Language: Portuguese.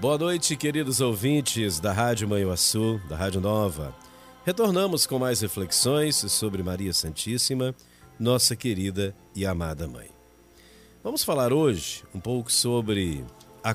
Boa noite, queridos ouvintes da Rádio Manhuaçu, da Rádio Nova. Retornamos com mais reflexões sobre Maria Santíssima, nossa querida e amada Mãe. Vamos falar hoje um pouco sobre